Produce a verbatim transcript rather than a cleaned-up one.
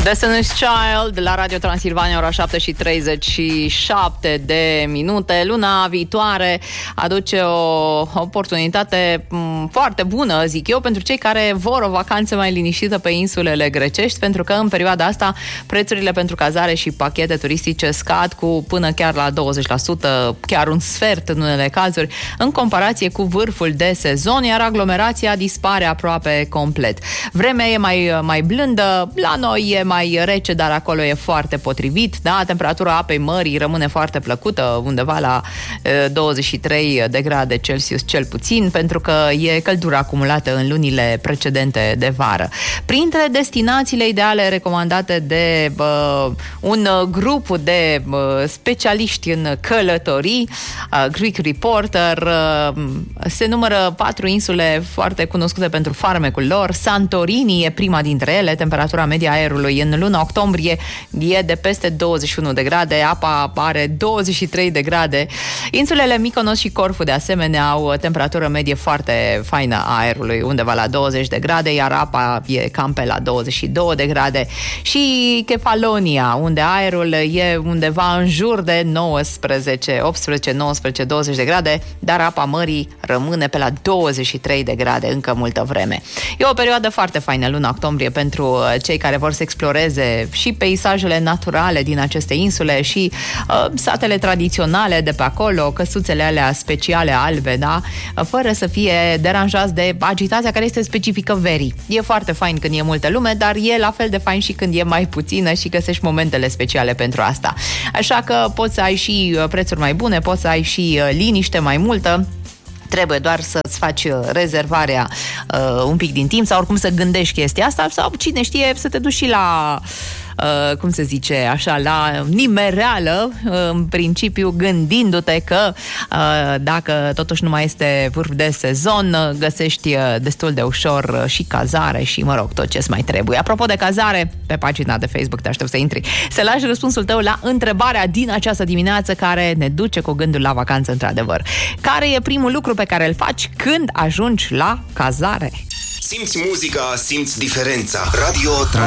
Destiny's Child la Radio Transilvania, ora șapte și treizeci și șapte de minute. Luna viitoare aduce o oportunitate foarte bună, zic eu, pentru cei care vor o vacanță mai liniștită pe insulele grecești, pentru că în perioada asta prețurile pentru cazare și pachete turistice scad cu până chiar la douăzeci la sută, chiar un sfert în unele cazuri, în comparație cu vârful de sezon, iar aglomerația dispare aproape complet. Vremea e mai, mai blândă, la noi e mai rece, dar acolo e foarte potrivit, da? Temperatura apei mării rămâne foarte plăcută, undeva la e, douăzeci și trei de grade Celsius cel puțin, pentru că e căldura acumulată în lunile precedente de vară. Printre destinațiile ideale recomandate de bă, un grup de bă, specialiști în călătorii, uh, Greek Reporter, uh, se numără patru insule foarte cunoscute pentru farmecul lor. Santorini e prima dintre ele, temperatura media aerului în luna octombrie e de peste douăzeci și unu de grade, apa are douăzeci și trei de grade. Insulele Mykonos și Corfu de asemenea au o temperatură medie foarte faină a aerului, undeva la douăzeci de grade, iar apa e cam pe la douăzeci și două de grade. Și Kefalonia, unde aerul e undeva în jur de nouăsprezece, optsprezece, nouăsprezece, douăzeci de grade, dar apa mării rămâne pe la douăzeci și trei de grade încă multă vreme. E o perioadă foarte faină luna octombrie pentru cei care vor să exploreze și peisajele naturale din aceste insule și uh, satele tradiționale de pe acolo, căsuțele alea speciale albe, da? Fără să fie deranjați de agitația care este specifică verii. E foarte fain când e multă lume, dar e la fel de fain și când e mai puțină și găsești momentele speciale pentru asta. Așa că poți să ai și prețuri mai bune, poți să ai și liniște mai multă. Trebuie doar să-ți faci rezervarea uh, un pic din timp sau oricum să gândești chestia asta sau cine știe să te duci și la... Uh, cum se zice, așa, la nimereală, uh, în principiu gândindu-te că uh, dacă totuși nu mai este vârf de sezon, uh, găsești uh, destul de ușor uh, și cazare și, mă rog, tot ce-ți mai trebuie. Apropo de cazare, pe pagina de Facebook te aștept să intri, să lași răspunsul tău la întrebarea din această dimineață care ne duce cu gândul la vacanță într-adevăr. Care e primul lucru pe care îl faci când ajungi la cazare? Simți muzica, simți diferența. Radio